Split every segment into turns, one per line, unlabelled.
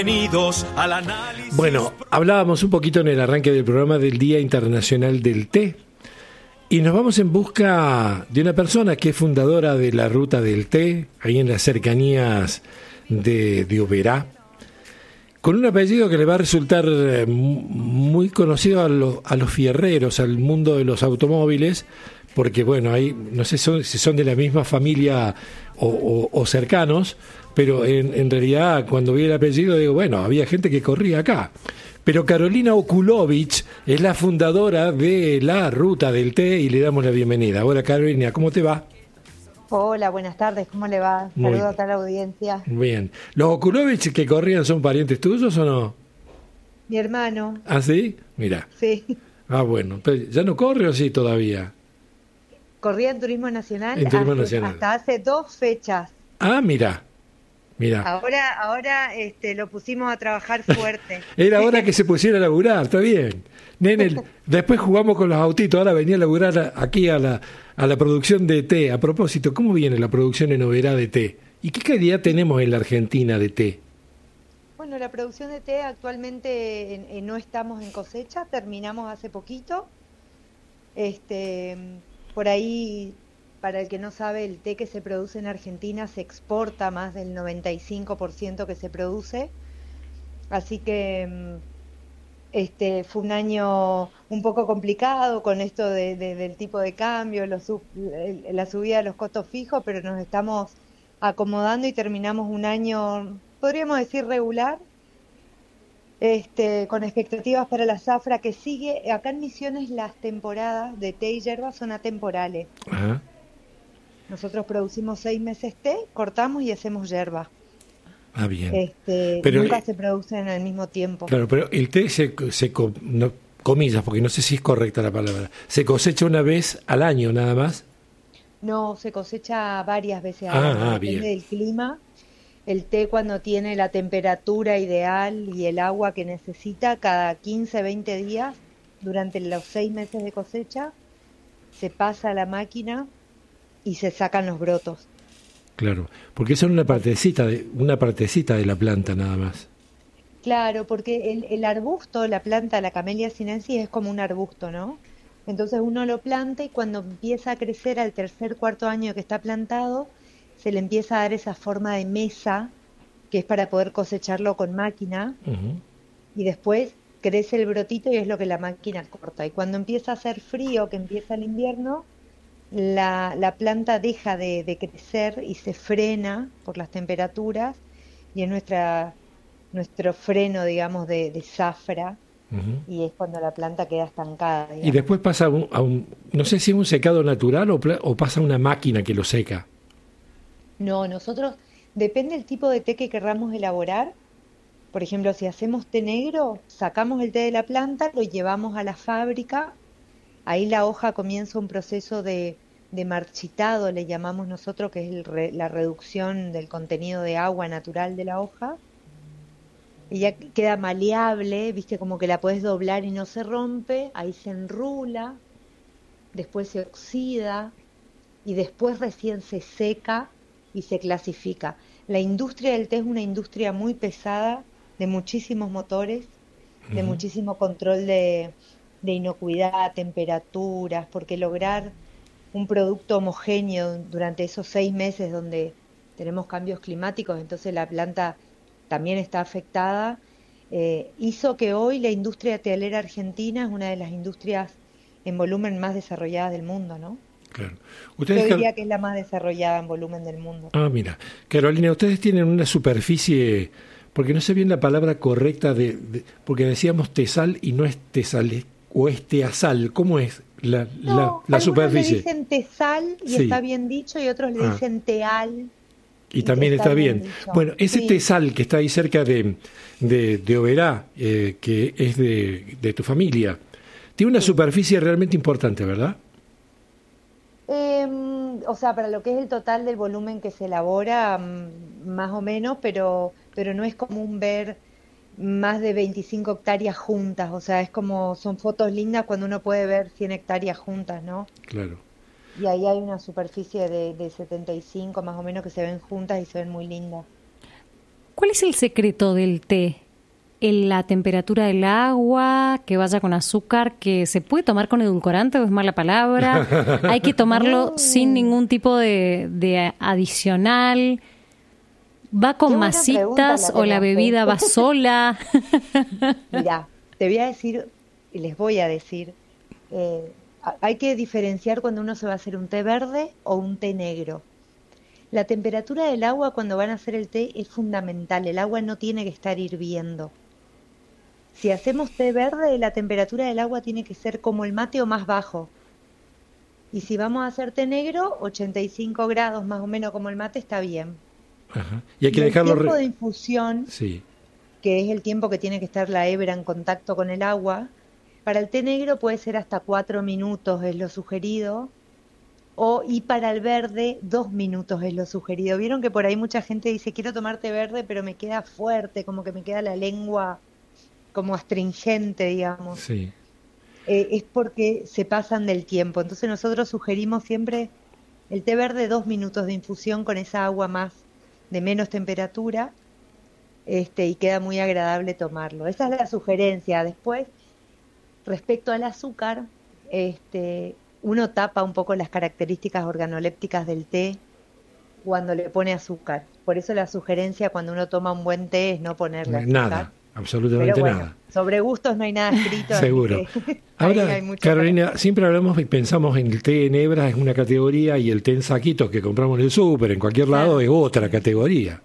Bienvenidos al análisis.
Bueno, hablábamos un poquito en el arranque del programa del Día Internacional del Té y nos vamos en busca de una persona que es fundadora de la Ruta del Té, ahí en las cercanías de Oberá, con un apellido que le va a resultar muy conocido a los fierreros, al mundo de los automóviles, porque bueno, ahí no sé si son de la misma familia o cercanos, pero en realidad cuando vi el apellido digo, bueno, había gente que corría acá. Pero Carolina Okulovich es la fundadora de la Ruta del Té y le damos la bienvenida. Hola Carolina, ¿cómo te va?
Hola, buenas tardes, ¿cómo le va? Saludos a toda la audiencia.
Bien. ¿Los Okulovich que corrían son parientes tuyos o no?
Mi hermano.
¿Ah, sí? Mira.
Sí.
Ah, bueno. Pero ¿ya no corre o sí todavía?
Corría en Turismo Nacional, hasta hace 2 fechas.
Ah, mira.
Ahora lo pusimos a trabajar fuerte.
Era hora que se pusiera a laburar, está bien. Nene, después jugamos con los autitos, ahora venía a laburar aquí a la producción de té. A propósito, ¿cómo viene la producción en Oberá de té? ¿Y qué calidad tenemos en la Argentina de té?
Bueno, la producción de té actualmente no estamos en cosecha, terminamos hace poquito. Por ahí, para el que no sabe, el té que se produce en Argentina se exporta más del 95% que se produce. Así que fue un año un poco complicado con esto del tipo de cambio, la subida de los costos fijos, pero nos estamos acomodando y terminamos un año, podríamos decir, regular, con expectativas para la zafra que sigue. Acá en Misiones las temporadas de té y yerba son atemporales.
Ajá.
Nosotros producimos 6 meses té, cortamos y hacemos yerba.
Ah, bien. Pero
nunca se producen al mismo tiempo.
Claro, pero el té no, comillas, porque no sé si es correcta la palabra, ¿se cosecha una vez al año nada más?
No, se cosecha varias veces al año, depende
bien.
del clima. El té, cuando tiene la temperatura ideal y el agua que necesita, cada 15, 20 días, durante los 6 meses de cosecha, se pasa a la máquina y se sacan los brotos.
Claro, porque eso es una partecita de la planta nada más.
Claro, porque el arbusto, la planta, la Camellia sinensis, es como un arbusto, ¿no? Entonces uno lo planta y cuando empieza a crecer al 3er, 4er año que está plantado, se le empieza a dar esa forma de mesa, que es para poder cosecharlo con máquina, y después crece el brotito y es lo que la máquina corta. Y cuando empieza a hacer frío, que empieza el invierno, la planta deja de crecer y se frena por las temperaturas, y es nuestro freno, digamos, de zafra, y es cuando la planta queda estancada, digamos.
Y después pasa no sé si es un secado natural o pasa una máquina que lo seca.
No, nosotros, depende del tipo de té que querramos elaborar. Por ejemplo, si hacemos té negro, sacamos el té de la planta, lo llevamos a la fábrica. Ahí la hoja comienza un proceso de marchitado, le llamamos nosotros, que es la reducción del contenido de agua natural de la hoja. Y ya queda maleable, viste, como que la podés doblar y no se rompe. Ahí se enrula, después se oxida y después recién se seca y se clasifica. La industria del té es una industria muy pesada, de muchísimos motores, de muchísimo control de inocuidad, temperaturas, porque lograr un producto homogéneo durante esos 6 meses donde tenemos cambios climáticos, entonces la planta también está afectada, hizo que hoy la industria tealera argentina es una de las industrias en volumen más desarrolladas del mundo, ¿no?
Claro.
Yo diría que es la más desarrollada en volumen del mundo.
Ah, mira. Carolina, ustedes tienen una superficie, porque no sé bien la palabra correcta, porque decíamos tesal y no es tesal, o es teasal. ¿Cómo es la superficie?
Le dicen tesal y
sí.
Está bien dicho, y otros le dicen teal.
Y también está bien. Bueno, ese
sí.
tesal que está ahí cerca de Oberá, que es de tu familia, tiene una superficie realmente importante, ¿verdad?
O sea, para lo que es el total del volumen que se elabora, más o menos, pero no es común ver más de 25 hectáreas juntas. O sea, es como, son fotos lindas cuando uno puede ver 100 hectáreas juntas, ¿no?
Claro.
Y ahí hay una superficie de 75 más o menos que se ven juntas y se ven muy lindas.
¿Cuál es el secreto del té? ¿En la temperatura del agua, que vaya con azúcar, que se puede tomar con edulcorante o es mala palabra? ¿Hay que tomarlo sin ningún tipo de adicional? ¿Va con masitas o la bebida va sola?
Mira, te voy a decir, y les voy a decir, hay que diferenciar cuando uno se va a hacer un té verde o un té negro. La temperatura del agua cuando van a hacer el té es fundamental, el agua no tiene que estar hirviendo. Si hacemos té verde, la temperatura del agua tiene que ser como el mate o más bajo. Y si vamos a hacer té negro, 85 grados más o menos como el mate está bien.
Ajá. Y hay que
Y el
dejarlo...
tiempo de infusión,
Sí.
que es el tiempo que tiene que estar la hebra en contacto con el agua, para el té negro puede ser hasta 4 minutos, es lo sugerido. Y para el verde, 2 minutos es lo sugerido. Vieron que por ahí mucha gente dice, quiero tomar té verde, pero me queda fuerte, como que me queda la lengua como astringente, digamos.
Sí.
Es porque se pasan del tiempo. Entonces nosotros sugerimos siempre el té verde, 2 minutos de infusión con esa agua más de menos temperatura, y queda muy agradable tomarlo. Esa es la sugerencia. Después, respecto al azúcar, uno tapa un poco las características organolépticas del té cuando le pone azúcar. Por eso la sugerencia cuando uno toma un buen té es no ponerle azúcar.
Nada, absolutamente
Pero bueno,
nada.
sobre gustos no hay nada escrito.
Seguro.
Así que
Ahora,
hay mucho
Carolina, siempre hablamos y pensamos en el té en hebra es una categoría y el té en saquitos que compramos en el súper, en cualquier lado, es otra categoría.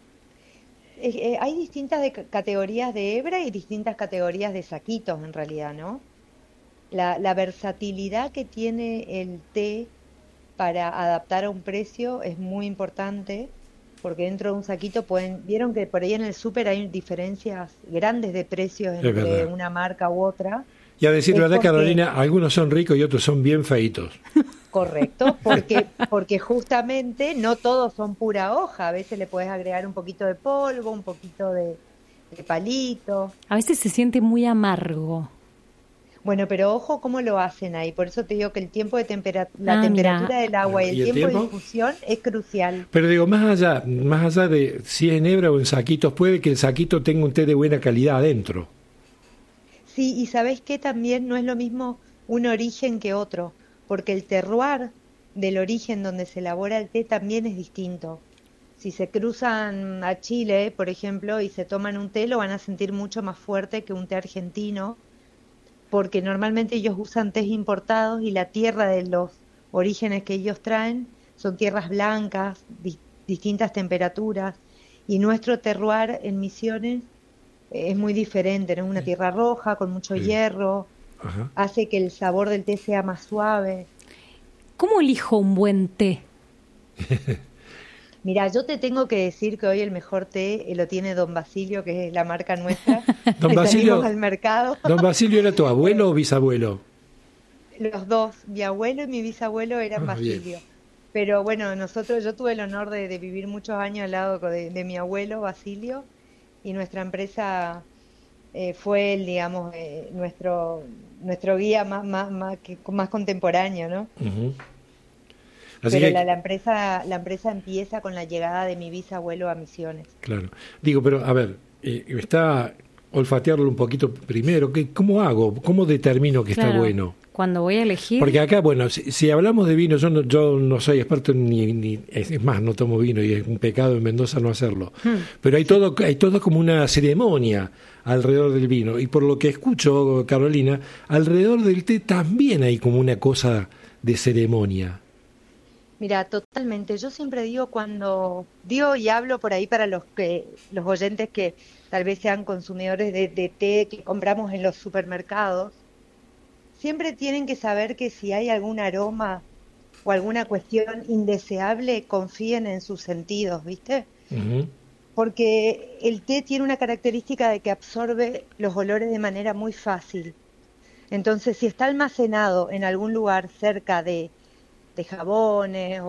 Hay distintas categorías de hebra y distintas categorías de saquitos en realidad, ¿no? La versatilidad que tiene el té para adaptar a un precio es muy importante, porque dentro de un saquito vieron que por ahí en el súper hay diferencias grandes de precios
Es
entre
verdad.
una marca u otra.
Y a decir
Es
verdad,
porque-
Carolina, algunos son ricos y otros son bien feitos.
Correcto, porque justamente no todos son pura hoja, a veces le puedes agregar un poquito de polvo, un poquito de palito.
A veces se siente muy amargo.
Bueno, pero ojo cómo lo hacen ahí, por eso te digo que el tiempo de la
Ah,
temperatura
mira.
del agua y
¿Y
el
el
tiempo de
tiempo?
infusión es crucial.
Pero digo, más allá de si es en hebra o en saquitos, puede que el saquito tenga un té de buena calidad adentro.
Sí, y sabés que también no es lo mismo un origen que otro, porque el terroir del origen donde se elabora el té también es distinto. Si se cruzan a Chile, por ejemplo, y se toman un té, lo van a sentir mucho más fuerte que un té argentino, porque normalmente ellos usan tés importados y la tierra de los orígenes que ellos traen son tierras blancas, distintas temperaturas, y nuestro terroir en Misiones es muy diferente, ¿no? Es una tierra roja con mucho
Sí.
hierro,
Ajá.
hace que el sabor del té sea más suave.
¿Cómo elijo un buen té?
Mira, yo te tengo que decir que hoy el mejor té lo tiene Don Basilio, que es la marca nuestra.
Don
que
Basilio,
salimos al mercado.
¿Don Basilio era tu abuelo o bisabuelo?
Los dos, mi abuelo y mi bisabuelo eran
Ah, bien.
Basilio. Pero bueno, yo tuve el honor de vivir muchos años al lado de mi abuelo Basilio, y nuestra empresa fue él, digamos, nuestro guía más contemporáneo, ¿no?
Ujú. Así
Pero
que,
la empresa empieza con la llegada de mi bisabuelo a Misiones.
claro. Digo, pero a ver, está olfatearlo un poquito primero. ¿Cómo hago? ¿Cómo determino que está
Claro,
bueno?
Cuando voy a elegir,
Porque acá, bueno, si hablamos de vino, yo no soy experto es más, no tomo vino y es un pecado en Mendoza no hacerlo. Pero hay todo como una ceremonia alrededor del vino. Y por lo que escucho, Carolina, alrededor del té también hay como una cosa de ceremonia.
Mira, totalmente. Yo siempre digo y hablo por ahí para los oyentes que tal vez sean consumidores de té que compramos en los supermercados, siempre tienen que saber que si hay algún aroma o alguna cuestión indeseable, confíen en sus sentidos, ¿viste?
Ujú.
Porque el té tiene una característica de que absorbe los olores de manera muy fácil. Entonces, si está almacenado en algún lugar cerca de jabones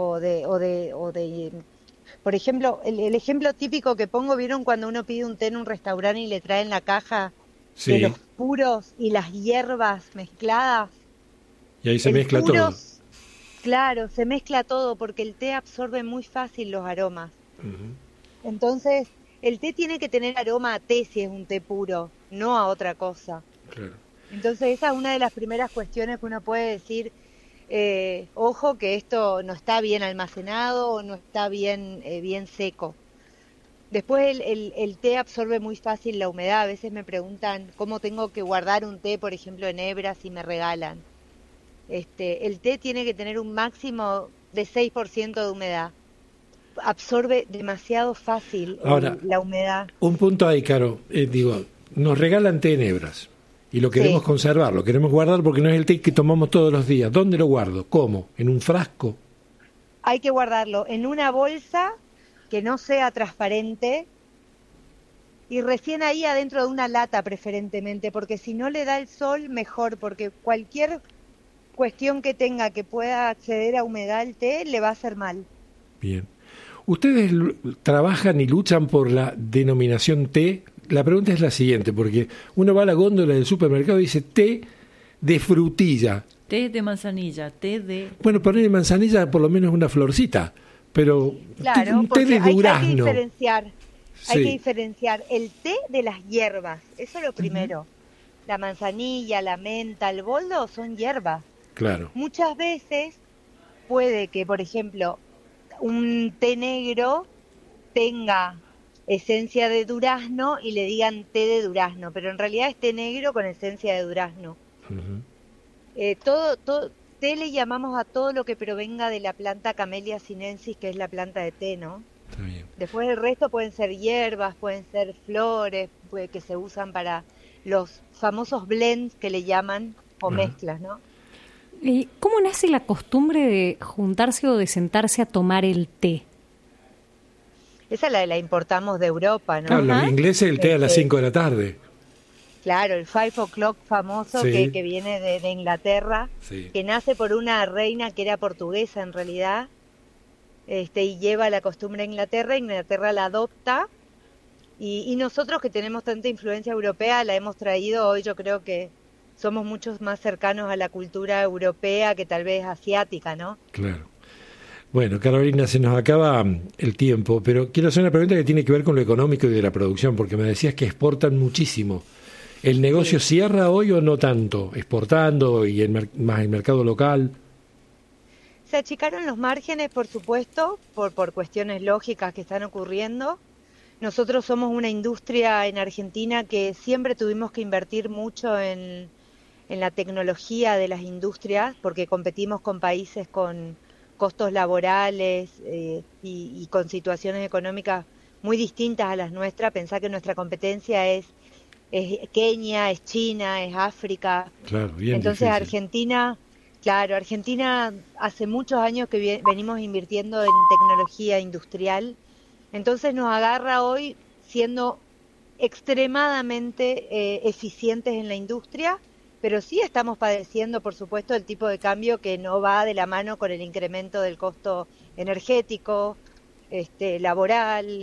por ejemplo, el ejemplo típico que pongo, ¿vieron cuando uno pide un té en un restaurante y le traen la caja de
Sí,
los puros y las hierbas mezcladas?
y ahí se
El
mezcla
puro,
todo.
claro, se mezcla todo porque el té absorbe muy fácil los aromas.
Ujú.
Entonces, el té tiene que tener aroma a té si es un té puro, no a otra cosa.
Claro.
Entonces esa es una de las primeras cuestiones que uno puede decir, ojo que esto no está bien almacenado o no está bien, bien seco. Después el té absorbe muy fácil la humedad. A veces me preguntan cómo tengo que guardar un té, por ejemplo, en hebras si me regalan. El té tiene que tener un máximo de 6% de humedad. Absorbe demasiado fácil
Ahora,
la humedad.
Un punto ahí, Caro. Nos regalan té en hebras y lo queremos conservar, lo queremos guardar porque no es el té que tomamos todos los días. ¿Dónde lo guardo? ¿Cómo? ¿En un frasco?
Hay que guardarlo en una bolsa que no sea transparente y recién ahí adentro de una lata preferentemente, porque si no le da el sol, mejor, porque cualquier cuestión que tenga que pueda acceder a humedad al té le va a hacer mal.
Bien. ¿Ustedes trabajan y luchan por la denominación té? La pregunta es la siguiente, porque uno va a la góndola del supermercado y dice té de frutilla.
Té de manzanilla, té de...
Bueno, ponerle manzanilla por lo menos una florcita, pero
claro,
un té de durazno.
Hay que diferenciar el té de las hierbas, eso es lo primero. La manzanilla, la menta, el boldo son hierbas.
Claro.
Muchas veces puede que, por ejemplo, un té negro tenga esencia de durazno y le digan té de durazno, pero en realidad es té negro con esencia de durazno. Todo té le llamamos a todo lo que provenga de la planta Camellia sinensis, que es la planta de té, ¿no?
Está bien.
Después el resto pueden ser hierbas, pueden ser flores, que se usan para los famosos blends que le llaman, o mezclas, ¿no?
¿Cómo nace la costumbre de juntarse o de sentarse a tomar el té?
Esa la importamos de Europa, ¿no?
Claro, los ingleses el té a las 5 de la tarde.
Claro, el 5 o'clock famoso que viene de Inglaterra, que nace por una reina que era portuguesa en realidad, y lleva la costumbre a Inglaterra la adopta, y nosotros que tenemos tanta influencia europea la hemos traído. Hoy yo creo que somos muchos más cercanos a la cultura europea que tal vez asiática, ¿no?
Claro. Bueno, Carolina, se nos acaba el tiempo, pero quiero hacer una pregunta que tiene que ver con lo económico y de la producción, porque me decías que exportan muchísimo. ¿El negocio cierra hoy o no tanto? ¿Exportando y más el mercado local?
Se achicaron los márgenes, por supuesto, por cuestiones lógicas que están ocurriendo. Nosotros somos una industria en Argentina que siempre tuvimos que invertir mucho en la tecnología de las industrias, porque competimos con países con costos laborales y con situaciones económicas muy distintas a las nuestras. Pensá que nuestra competencia es Kenia, es China, es África.
Claro, bien.
Entonces
difícil.
Argentina hace muchos años que venimos invirtiendo en tecnología industrial. Entonces nos agarra hoy siendo extremadamente eficientes en la industria, pero sí estamos padeciendo, por supuesto, el tipo de cambio que no va de la mano con el incremento del costo energético, laboral,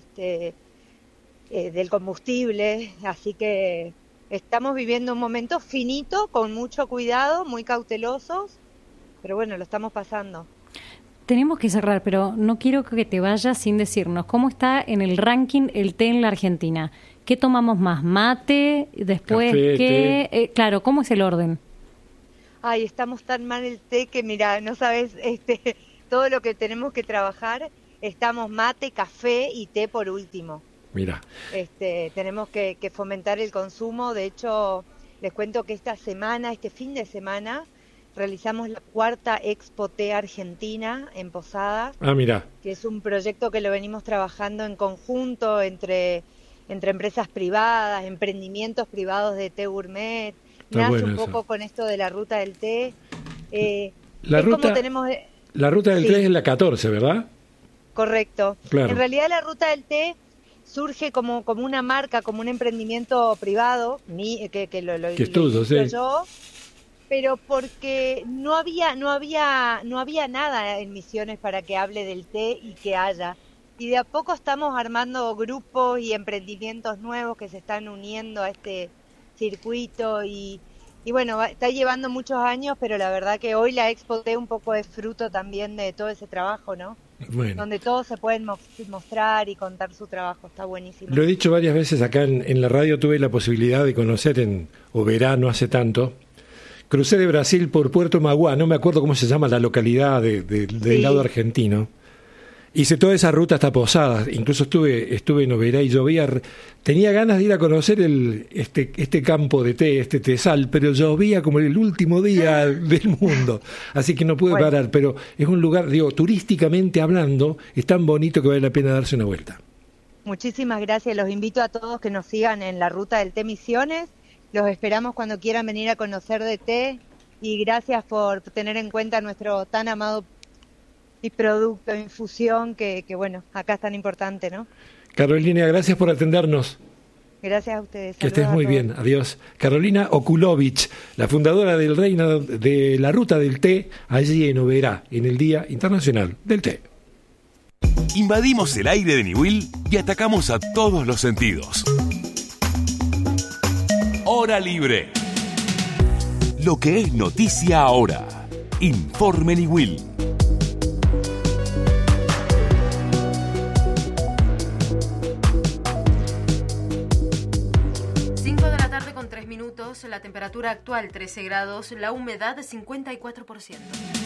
del combustible. Así que estamos viviendo un momento finito, con mucho cuidado, muy cautelosos, pero bueno, lo estamos pasando.
Tenemos que cerrar, pero no quiero que te vayas sin decirnos cómo está en el ranking el té en la Argentina. ¿Qué tomamos más? ¿Mate? Después,
café,
¿qué? Claro, ¿cómo es el orden?
Ay, estamos tan mal el té que mira, no sabes todo lo que tenemos que trabajar. Estamos mate, café y té por último.
Mira.
Tenemos que fomentar el consumo. De hecho, les cuento que este fin de semana, realizamos la 4ª Expo Té Argentina en Posadas.
Ah, mira.
Que es un proyecto que lo venimos trabajando en conjunto entre empresas privadas, emprendimientos privados de té gourmet. Nace un poco con esto de la ruta del té.
La ruta del té es la 14, ¿verdad?
Correcto.
Claro.
En realidad la ruta del té surge como una marca, como un emprendimiento privado, que lo
es tuyo, sí.
yo, pero porque no había nada en Misiones para que hable del té y que haya. Y de a poco estamos armando grupos y emprendimientos nuevos que se están uniendo a este circuito y bueno, está llevando muchos años, pero la verdad que hoy la Expo Té un poco es fruto también de todo ese trabajo, ¿no?
Bueno.
donde todos se pueden mostrar y contar su trabajo. Está buenísimo.
Lo he dicho varias veces acá en la radio, tuve la posibilidad de conocer en Oberá no hace tanto. Crucé de Brasil por Puerto Magua, no me acuerdo cómo se llama la localidad del lado argentino. Hice toda esa ruta hasta Posadas, incluso estuve en Oberá y llovía. Tenía ganas de ir a conocer este campo de té, este tesal, pero llovía como el último día del mundo, así que no pude parar, pero es un lugar, digo, turísticamente hablando, es tan bonito que vale la pena darse una vuelta.
Muchísimas gracias, los invito a todos que nos sigan en la ruta del té Misiones, los esperamos cuando quieran venir a conocer de té y gracias por tener en cuenta nuestro tan amado y producto, infusión, que bueno, acá es tan importante, ¿no?
Carolina, gracias por atendernos.
Gracias a ustedes.
Que estés muy bien, adiós. Carolina Okulovich, la fundadora del Reino de la Ruta del Té, allí en Oberá, en el Día Internacional del Té.
Invadimos el aire de Niwil y atacamos a todos los sentidos. Hora libre. Lo que es noticia ahora. Informe Niwil.
3 minutos, la temperatura actual 13 grados, la humedad 54%.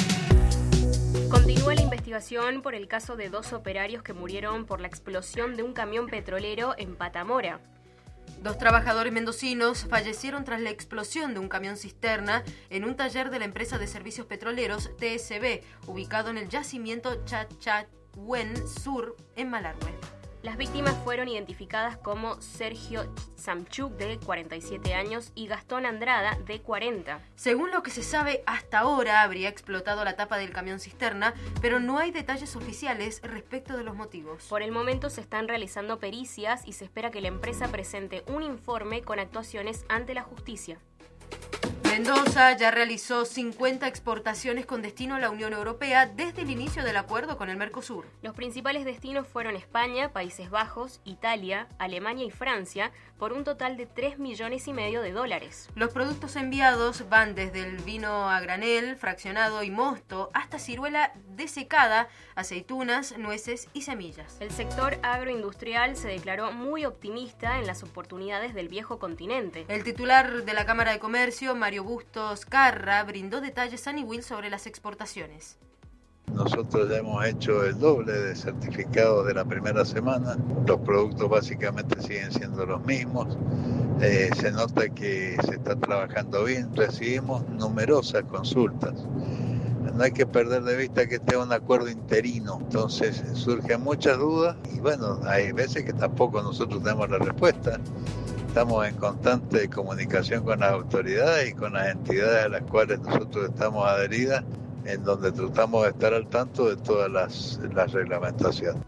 Continúa la investigación por el caso de 2 operarios que murieron por la explosión de un camión petrolero en Patamora.
2 trabajadores mendocinos fallecieron tras la explosión de un camión cisterna en un taller de la empresa de servicios petroleros TSB, ubicado en el yacimiento Chachahuén Sur, en Malargüe.
Las víctimas fueron identificadas como Sergio Samchuk, de 47 años, y Gastón Andrada, de 40.
Según lo que se sabe hasta ahora, habría explotado la tapa del camión cisterna, pero no hay detalles oficiales respecto de los motivos.
Por el momento se están realizando pericias y se espera que la empresa presente un informe con actuaciones ante la justicia.
Mendoza ya realizó 50 exportaciones con destino a la Unión Europea desde el inicio del acuerdo con el Mercosur.
Los principales destinos fueron España, Países Bajos, Italia, Alemania y Francia, por un total de $3,5 millones.
Los productos enviados van desde el vino a granel, fraccionado y mosto, hasta ciruela desecada, aceitunas, nueces y semillas.
El sector agroindustrial se declaró muy optimista en las oportunidades del viejo continente.
El titular de la Cámara de Comercio, Mario Bustos Carra, brindó detalles a Niwil sobre las exportaciones.
Nosotros ya hemos hecho el doble de certificados de la primera semana. Los productos básicamente siguen siendo los mismos. Se nota que se está trabajando bien. Recibimos numerosas consultas. No hay que perder de vista que este es un acuerdo interino. Entonces surgen muchas dudas y bueno, hay veces que tampoco nosotros tenemos la respuesta. Estamos en constante comunicación con las autoridades y con las entidades a las cuales nosotros estamos adheridas, en donde tratamos de estar al tanto de todas las reglamentaciones.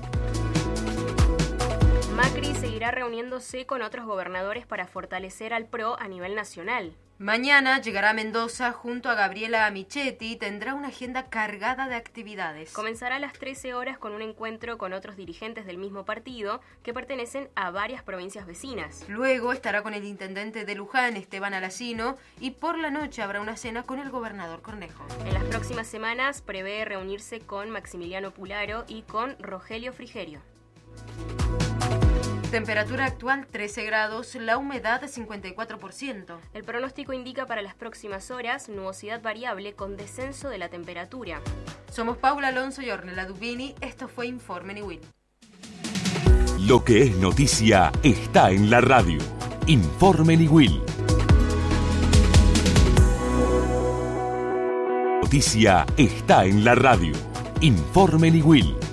Macri seguirá reuniéndose con otros gobernadores para fortalecer al PRO a nivel nacional.
Mañana llegará a Mendoza junto a Gabriela Michetti y tendrá una agenda cargada de actividades.
Comenzará a las 13 horas con un encuentro con otros dirigentes del mismo partido que pertenecen a varias provincias vecinas.
Luego estará con el intendente de Luján, Esteban Alacino, y por la noche habrá una cena con el gobernador Cornejo.
En las próximas semanas prevé reunirse con Maximiliano Pularo y con Rogelio Frigerio.
Temperatura actual 13 grados, la humedad 54%.
El pronóstico indica para las próximas horas nubosidad variable con descenso de la temperatura.
Somos Paula Alonso y Ornella Dubini, esto fue Informe Niwil.
Lo que es noticia está en la radio. Informe Niwil. Noticia está en la radio. Informe Niwil.